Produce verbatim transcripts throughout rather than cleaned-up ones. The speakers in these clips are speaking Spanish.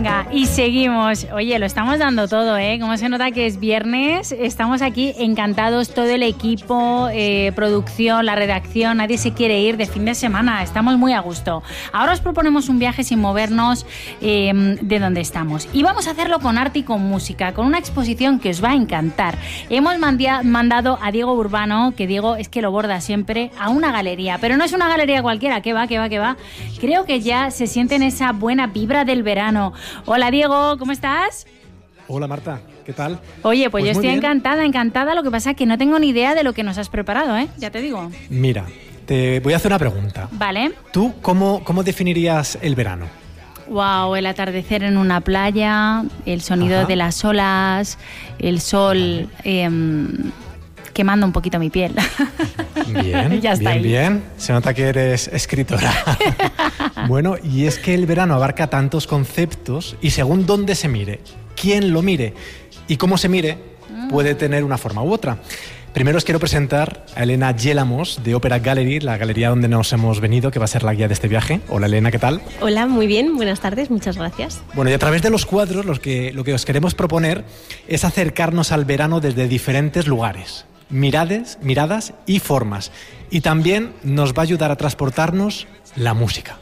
Venga, y seguimos. Oye, lo estamos dando todo, ¿eh? Como se nota que es viernes, estamos aquí encantados, todo el equipo, eh, producción, la redacción, nadie se quiere ir de fin de semana, estamos muy a gusto. Ahora os proponemos un viaje sin movernos eh, de donde estamos. Y vamos a hacerlo con arte y con música, con una exposición que os va a encantar. Hemos mandia- mandado a Diego Urbano, que Diego es que lo borda siempre, a una galería, pero no es una galería cualquiera, que va, que va, que va. Creo que ya se siente en esa buena vibra del verano. Hola Diego, ¿cómo estás? Hola Marta, ¿qué tal? Oye, pues, pues yo estoy bien. encantada, encantada, lo que pasa es que no tengo ni idea de lo que nos has preparado, ¿eh? Ya te digo. Mira, te voy a hacer una pregunta. Vale. ¿Tú cómo, cómo definirías el verano? Wow, el atardecer en una playa, el sonido Ajá. de las olas, el sol eh, quemando un poquito mi piel. Bien, Ya está bien, ahí. bien. Se nota que eres escritora. Bueno, y es que el verano abarca tantos conceptos y según dónde se mire, quién lo mire y cómo se mire, puede tener una forma u otra. Primero os quiero presentar a Elena Yélamos de Opera Gallery, la galería donde nos hemos venido, que va a ser la guía de este viaje. Hola Elena, ¿qué tal? Hola, muy bien, buenas tardes, muchas gracias. Bueno, y a través de los cuadros lo que, lo que os queremos proponer es acercarnos al verano desde diferentes lugares, mirades, miradas y formas. Y también nos va a ayudar a transportarnos la música.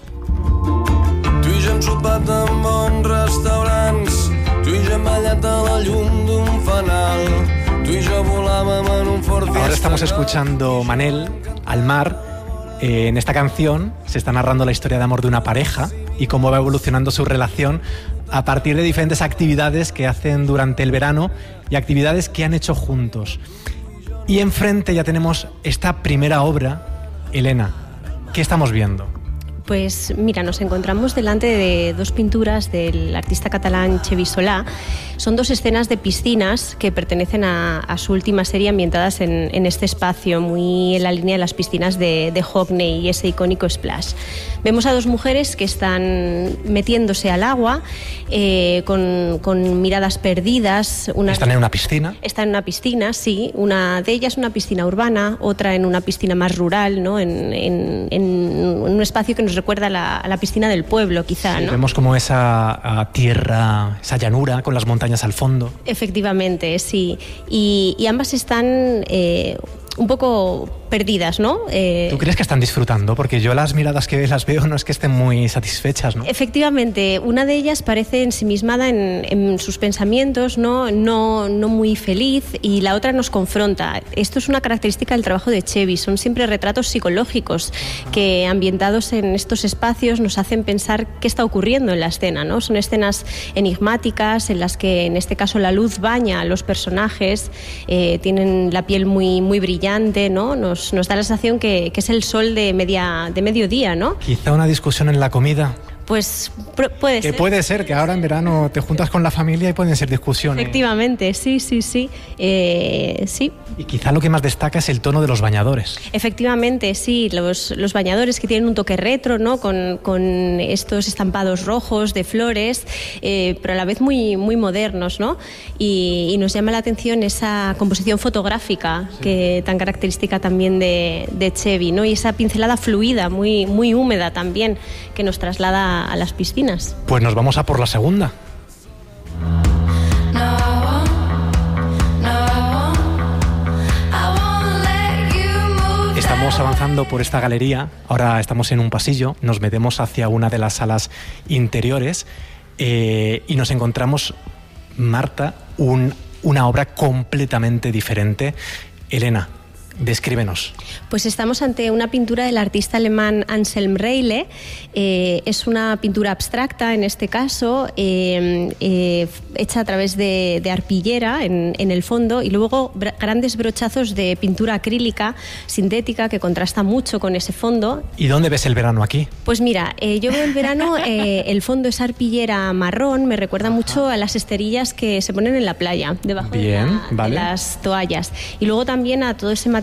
Tu i jo hem sopat en bons restaurants, tu i jo hem ballat a la llum d'un fanal, tu i jo volàvem en un Ford Fiesta. Ahora estamos escuchando Manel, Al mar. Eh, en esta canción se está narrando la historia de amor de una pareja y cómo va evolucionando su relación a partir de diferentes actividades que hacen durante el verano y actividades que han hecho juntos. Y enfrente ya tenemos esta primera obra. Elena, ¿qué estamos viendo? Pues mira, nos encontramos delante de dos pinturas del artista catalán Xevi Solà. Son dos escenas de piscinas que pertenecen a, a su última serie ambientadas en, en este espacio, muy en la línea de las piscinas de, de Hockney y ese icónico splash. Vemos a dos mujeres que están metiéndose al agua eh, con, con miradas perdidas. Una Están en una piscina. Está en una piscina, sí. Una de ellas una piscina urbana, otra en una piscina más rural, ¿no? En, en, en un espacio que nos recuerda a la, a la piscina del pueblo, quizá, Sí, ¿no? vemos como esa a, tierra, esa llanura con las montañas al fondo. Efectivamente, sí. Y, y ambas están eh, un poco perdidas, ¿no? Eh, ¿Tú crees que están disfrutando? Porque yo las miradas que las veo no es que estén muy satisfechas, ¿no? Efectivamente, una de ellas parece ensimismada en, en sus pensamientos, ¿no? No, no muy feliz, y la otra nos confronta. Esto es una característica del trabajo de Xevi, son siempre retratos psicológicos que, ambientados en estos espacios, nos hacen pensar qué está ocurriendo en la escena, ¿no? Son escenas enigmáticas en las que, en este caso, la luz baña a los personajes, eh, tienen la piel muy, muy brillante, ¿no? Nos Nos da la sensación que, que es el sol de, media, de mediodía, ¿no? Quizá una discusión en la comida. Pues pr- puede Que ser. puede ser que ahora en verano te juntas con la familia y pueden ser discusiones. Efectivamente, sí, sí, sí. Eh, sí. Y quizá lo que más destaca es el tono de los bañadores. Efectivamente, sí, los, los bañadores que tienen un toque retro, ¿no? Con, con estos estampados rojos de flores, eh, pero a la vez muy, muy modernos, ¿no? Y, y nos llama la atención esa composición fotográfica, sí, que tan característica también de, de Xevi, ¿no? Y esa pincelada fluida, muy, muy húmeda también, que nos traslada a las piscinas. Pues nos vamos a por la segunda. Estamos avanzando por esta galería, ahora estamos en un pasillo, nos metemos hacia una de las salas interiores eh, y nos encontramos, Marta, un, una obra completamente diferente. Elena, descríbenos. Pues estamos ante una pintura del artista alemán Anselm Reile. Eh, es una pintura abstracta, en este caso, eh, eh, hecha a través de, de arpillera en, en el fondo, y luego br- grandes brochazos de pintura acrílica sintética que contrasta mucho con ese fondo. ¿Y dónde ves el verano aquí? Pues mira, eh, yo veo el verano, eh, el fondo es arpillera marrón, me recuerda mucho a las esterillas que se ponen en la playa, debajo Bien, de, la, vale. de las toallas. Y luego también a todo ese material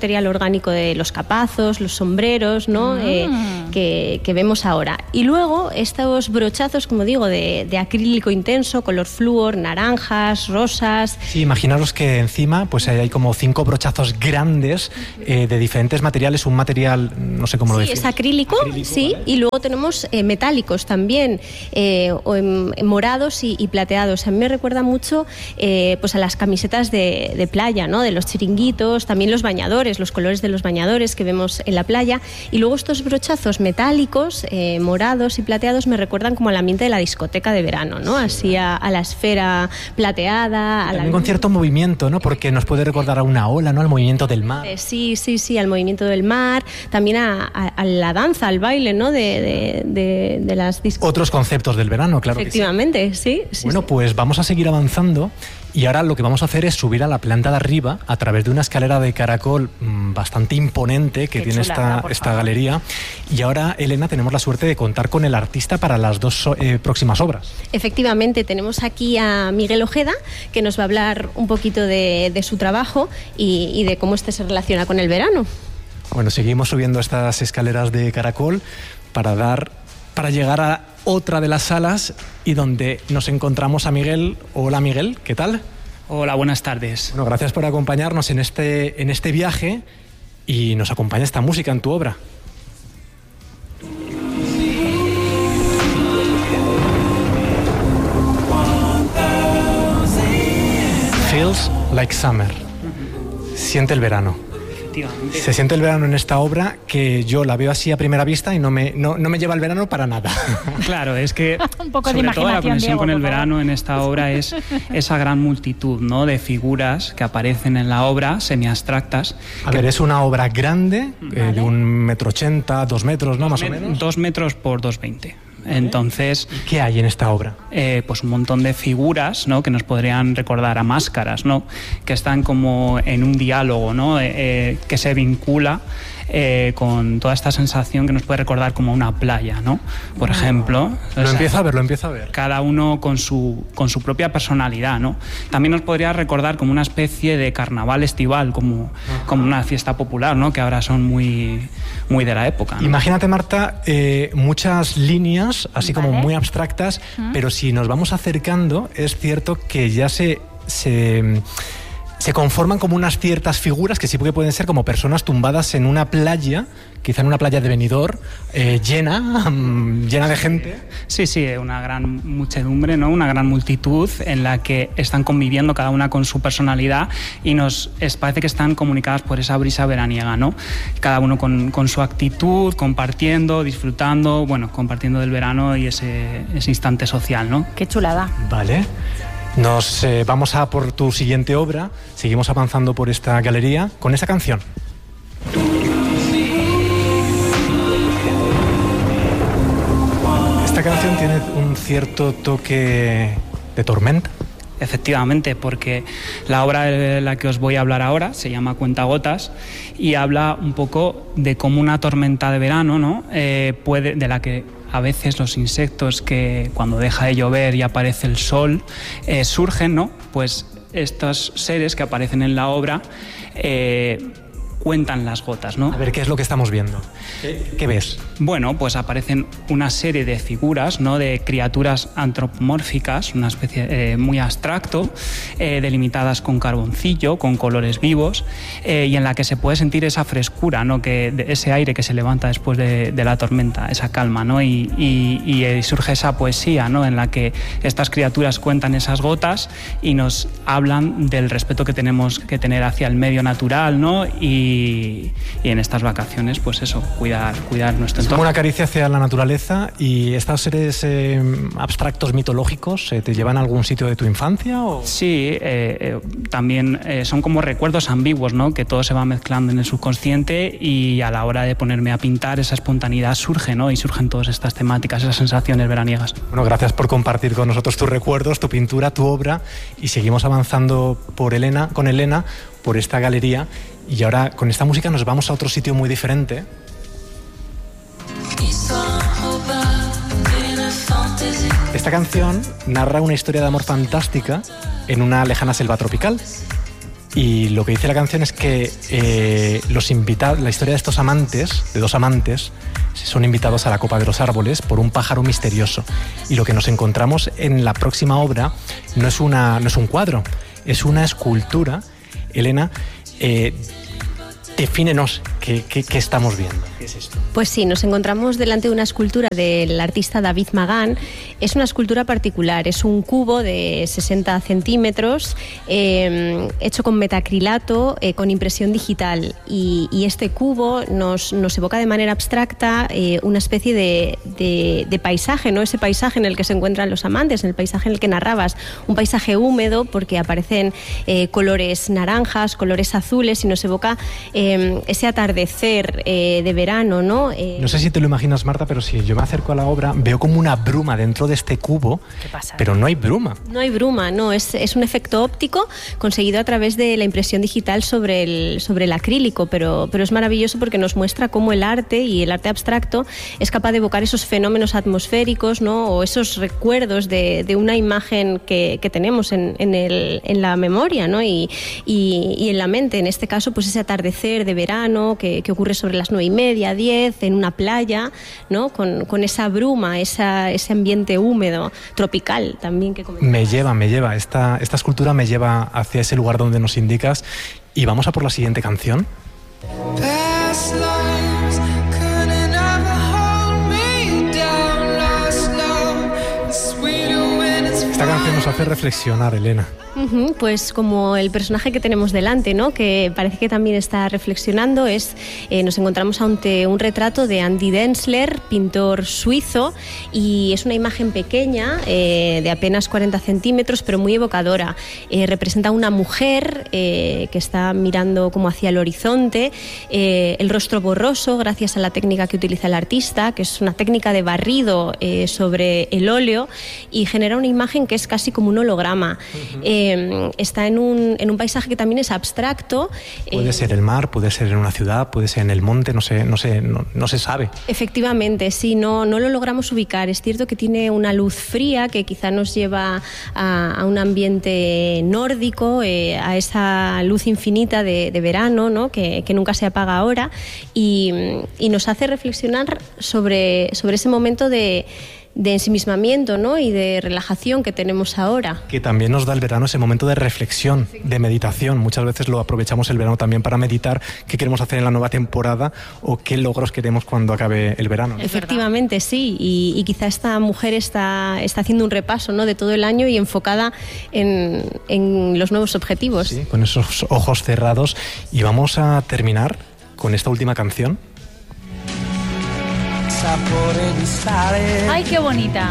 material orgánico de los capazos, los sombreros, ¿no? Mm. Eh, que, que vemos ahora. Y luego estos brochazos, como digo, de, de acrílico intenso, color flúor, naranjas, rosas. Sí, imaginaros que encima pues hay como cinco brochazos grandes eh, de diferentes materiales, un material, no sé cómo sí, lo decir. Es acrílico, acrílico sí, ¿vale? Y luego tenemos eh, metálicos también, eh, o en, en morados y, y plateados. A mí me recuerda mucho eh, pues a las camisetas de, de playa, ¿no? De los chiringuitos, también los bañadores, los colores de los bañadores que vemos en la playa. Y luego estos brochazos metálicos, eh, morados y plateados, me recuerdan como al ambiente de la discoteca de verano, ¿no? Así a, a la esfera plateada. A también la... con cierto movimiento, ¿no? Porque nos puede recordar a una ola, ¿no? Al movimiento del mar. Eh, sí, sí, sí, al movimiento del mar, también a, a, a la danza, al baile, ¿no? De, de, de, de las discotecas. Otros conceptos del verano, claro. Efectivamente, que sí. sí, sí bueno, sí. Pues vamos a seguir avanzando. Y ahora lo que vamos a hacer es subir a la planta de arriba a través de una escalera de caracol mmm, bastante imponente que Qué tiene chulada, esta, esta galería. Y ahora, Elena, tenemos la suerte de contar con el artista para las dos eh, próximas obras. Efectivamente, tenemos aquí a Miguel Ojeda, que nos va a hablar un poquito de, de su trabajo y, y de cómo este se relaciona con el verano. Bueno, seguimos subiendo estas escaleras de caracol para dar... para llegar a otra de las salas y donde nos encontramos a Miguel. Hola Miguel, ¿qué tal? Hola, buenas tardes. Bueno, gracias por acompañarnos en este, en este viaje y nos acompaña esta música en tu obra. Feels like summer. Siente el verano. Se siente el verano en esta obra, que yo la veo así a primera vista y no me, no, no me lleva el verano para nada. Claro, es que un poco sobre de todo la conexión Diego, con el verano en esta obra es esa gran multitud, ¿no?, de figuras que aparecen en la obra, semiabstractas. A ver, es una obra grande, vale. eh, de un metro ochenta, dos metros, ¿no?, más o menos. Dos metros por dos veinte. Entonces, ¿qué hay en esta obra? Eh, pues un montón de figuras, ¿no?, que nos podrían recordar a máscaras, ¿no?, que están como en un diálogo, ¿no?, eh, eh, que se vincula eh, con toda esta sensación que nos puede recordar como una playa, ¿no?, por ejemplo. Lo sea, empiezo a ver, lo empiezo a ver. Cada uno con su, con su propia personalidad, ¿no? También nos podría recordar como una especie de carnaval estival, como, como una fiesta popular, ¿no?, que ahora son muy, muy de la época, ¿no? Imagínate, Marta, eh, muchas líneas así como ¿vale? muy abstractas, ¿Mm? Pero si nos vamos acercando, es cierto que ya se, se, se conforman como unas ciertas figuras que sí que pueden ser como personas tumbadas en una playa, quizá en una playa de Benidorm, eh, llena, um, llena de gente. Sí, sí, una gran muchedumbre, ¿no?, una gran multitud en la que están conviviendo cada una con su personalidad y nos es, parece que están comunicadas por esa brisa veraniega, ¿no? Cada uno con, con su actitud, compartiendo, disfrutando, bueno, compartiendo del verano y ese, ese instante social, ¿no? Qué chulada. Vale. Nos eh, vamos a por tu siguiente obra, seguimos avanzando por esta galería con esa canción. Esta canción tiene un cierto toque de tormenta. Efectivamente, porque la obra de la que os voy a hablar ahora se llama Cuentagotas y habla un poco de cómo una tormenta de verano, ¿no?, eh, puede, de la que a veces los insectos, que cuando deja de llover y aparece el sol, eh, surgen, ¿no? Pues estos seres que aparecen en la obra eh, cuentan las gotas, ¿no? A ver, ¿qué es lo que estamos viendo? ¿Qué, qué ves? Bueno, pues aparecen una serie de figuras, ¿no?, de criaturas antropomórficas, una especie eh, muy abstracto, eh, delimitadas con carboncillo, con colores vivos, eh, y en la que se puede sentir esa frescura, ¿no?, que, de ese aire que se levanta después de, de la tormenta, esa calma, ¿no? Y, y, y eh, surge esa poesía, ¿no?, en la que estas criaturas cuentan esas gotas y nos hablan del respeto que tenemos que tener hacia el medio natural, ¿no? Y Y, y en estas vacaciones, pues eso, cuidar, cuidar nuestro entorno. Es como una caricia hacia la naturaleza. ¿Y estos seres eh, abstractos mitológicos eh, te llevan a algún sitio de tu infancia? ¿O? Sí, eh, eh, también eh, son como recuerdos ambiguos, ¿no?, que todo se va mezclando en el subconsciente y a la hora de ponerme a pintar esa espontaneidad surge, ¿no?, y surgen todas estas temáticas, esas sensaciones veraniegas. Bueno, gracias por compartir con nosotros tus recuerdos, tu pintura, tu obra, y seguimos avanzando por Elena, con Elena por esta galería. Y ahora con esta música nos vamos a otro sitio muy diferente. Esta canción narra una historia de amor fantástica en una lejana selva tropical. y lo que dice la canción es que eh, los invitados, la historia de estos amantes, de dos amantes, son invitados a la copa de los árboles por un pájaro misterioso. Y lo que nos encontramos en la próxima obra no es, una, no es un cuadro, es una escultura. Elena, eh, defínenos qué, qué, qué estamos viendo. ¿Qué es esto? Pues sí, nos encontramos delante de una escultura del artista David Magán. Es una escultura particular, es un cubo de sesenta centímetros eh, hecho con metacrilato, eh, con impresión digital. Y, y este cubo nos, nos evoca de manera abstracta eh, una especie de, de, de paisaje, ¿no? Ese paisaje en el que se encuentran los amantes, en el paisaje en el que narrabas. Un paisaje húmedo porque aparecen eh, colores naranjas, colores azules y nos evoca eh, ese atardecer eh, de verano, ¿no? Eh, no sé si te lo imaginas, Marta, pero si yo me acerco a la obra, veo como una bruma dentro de este cubo. ¿Qué pasa? Pero no hay bruma. No hay bruma, no, es, es un efecto óptico conseguido a través de la impresión digital sobre el, sobre el acrílico, pero, pero es maravilloso porque nos muestra cómo el arte y el arte abstracto es capaz de evocar esos fenómenos atmosféricos, ¿no? O esos recuerdos de, de una imagen que, que tenemos en, en, el, en la memoria, ¿no? y, y, y en la mente. En este caso, pues ese atardecer de verano que, que ocurre sobre las nueve y media, diez, en una playa, ¿no? Con, con esa bruma, esa, ese ambiente húmedo, tropical también que comentabas. Me lleva, me lleva, esta, esta escultura me lleva hacia ese lugar donde nos indicas y vamos a por la siguiente canción. Esta canción nos hace reflexionar, Elena. Uh-huh, pues como el personaje que tenemos delante, ¿no? Que parece que también está reflexionando, es eh, nos encontramos ante un retrato de Andy Densler, pintor suizo, y es una imagen pequeña, eh, de apenas cuarenta centímetros, pero muy evocadora. Eh, representa a una mujer eh, que está mirando como hacia el horizonte, eh, el rostro borroso gracias a la técnica que utiliza el artista, que es una técnica de barrido eh, sobre el óleo, y genera una imagen que es casi como un holograma. Uh-huh. eh, Está en un, en un paisaje que también es abstracto. Puede eh, ser el mar, puede ser en una ciudad, puede ser en el monte, no sé, no sé, no, no se sabe. Efectivamente, sí, no, no lo logramos ubicar. Es cierto que tiene una luz fría que quizá nos lleva a, a un ambiente nórdico, eh, a esa luz infinita de, de verano, ¿no? que, que nunca se apaga ahora, y, y nos hace reflexionar sobre, sobre ese momento de de ensimismamiento, ¿no? Y de relajación que tenemos ahora. Que también nos da el verano ese momento de reflexión, de meditación. Muchas veces lo aprovechamos el verano también para meditar qué queremos hacer en la nueva temporada o qué logros queremos cuando acabe el verano. Efectivamente, sí. Y, y quizá esta mujer está, está haciendo un repaso, ¿no? de todo el año y enfocada en, en los nuevos objetivos. Sí, con esos ojos cerrados. Y vamos a terminar con esta última canción. ¡Ay, qué bonita!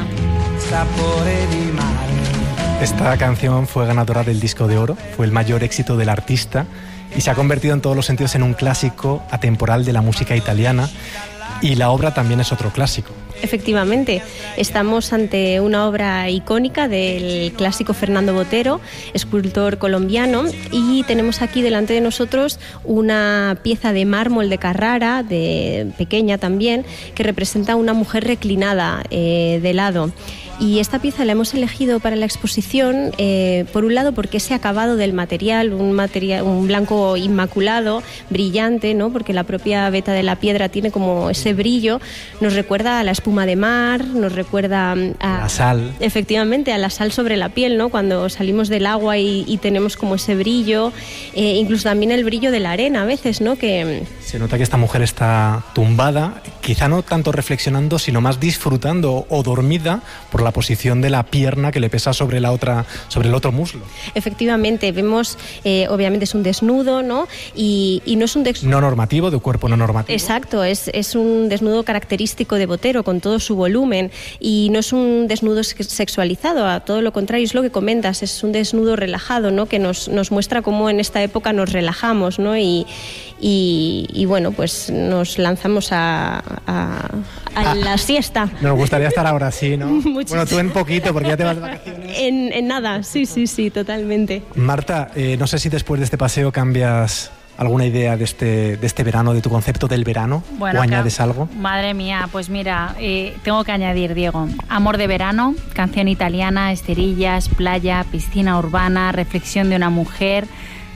Esta canción fue ganadora del Disco de Oro, fue el mayor éxito del artista y se ha convertido en todos los sentidos en un clásico atemporal de la música italiana, y la obra también es otro clásico. Efectivamente, estamos ante una obra icónica del clásico Fernando Botero, escultor colombiano, y tenemos aquí delante de nosotros una pieza de mármol de Carrara, de pequeña también, que representa a una mujer reclinada eh, de lado. Y esta pieza la hemos elegido para la exposición, eh, por un lado porque ese acabado del material, un material, un blanco inmaculado, brillante, ¿no? Porque la propia veta de la piedra tiene como ese brillo, nos recuerda a la espuma de mar, nos recuerda a la sal. Efectivamente, a la sal sobre la piel, ¿no? Cuando salimos del agua y, y tenemos como ese brillo, eh, incluso también el brillo de la arena a veces, ¿no? Que se nota que esta mujer está tumbada, quizá no tanto reflexionando, sino más disfrutando o dormida por la posición de la pierna que le pesa sobre la otra, sobre el otro muslo. Efectivamente, vemos, eh, obviamente es un desnudo, ¿no? Y, y no es un desnudo no normativo, de cuerpo no normativo. Exacto, es, es un desnudo característico de Botero, con todo su volumen, y no es un desnudo sexualizado, a todo lo contrario, es lo que comentas, es un desnudo relajado, ¿no? Que nos, nos muestra cómo en esta época nos relajamos, ¿no? Y, y, y bueno, pues nos lanzamos a, a, a la siesta. Nos gustaría estar ahora sí, ¿no? Bueno, tú en poquito, porque ya te vas de vacaciones. En, en nada, sí, sí, sí, totalmente. Marta, eh, no sé si después de este paseo cambias alguna idea de este, de este verano, de tu concepto del verano, bueno, o añades algo. Madre mía, pues mira, eh, tengo que añadir, Diego, amor de verano, canción italiana, esterillas, playa, piscina urbana, reflexión de una mujer.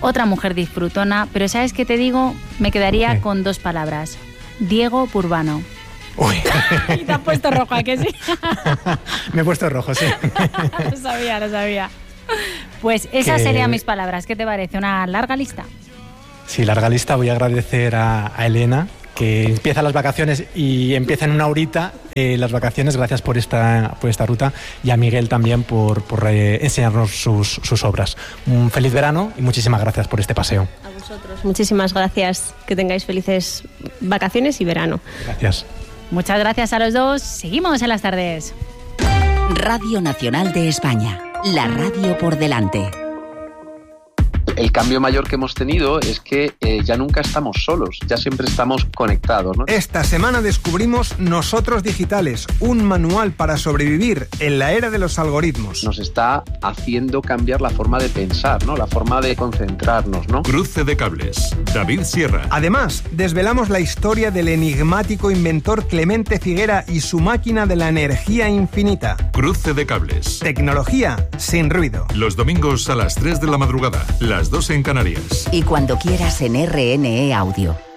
Otra mujer disfrutona, pero ¿sabes qué te digo? Me quedaría ¿Qué? con dos palabras. Diego Burbano. Uy. Y te has puesto rojo, ¿a que sí? Me he puesto rojo, sí. Lo sabía, lo sabía. Pues esas Que- serían mis palabras. ¿Qué te parece? ¿Una larga lista? Sí, larga lista. Voy a agradecer a, a Elena, que empieza las vacaciones y empieza en una horita eh, las vacaciones. Gracias por esta, por esta ruta. Y a Miguel también por, por eh, enseñarnos sus, sus obras. Un feliz verano y muchísimas gracias por este paseo. A vosotros. Muchísimas gracias. Que tengáis felices vacaciones y verano. Gracias. Muchas gracias a los dos. Seguimos en las tardes. Radio Nacional de España. La radio por delante. El cambio mayor que hemos tenido es que eh, ya nunca estamos solos, ya siempre estamos conectados, ¿no? Esta semana descubrimos Nosotros Digitales, un manual para sobrevivir en la era de los algoritmos. Nos está haciendo cambiar la forma de pensar, ¿no? La forma de concentrarnos, ¿no? Cruce de cables. David Sierra. Además, desvelamos la historia del enigmático inventor Clemente Figuera y su máquina de la energía infinita. Cruce de cables. Tecnología sin ruido. Los domingos a las tres de la madrugada, las dos en Canarias. Y cuando quieras en R N E Audio.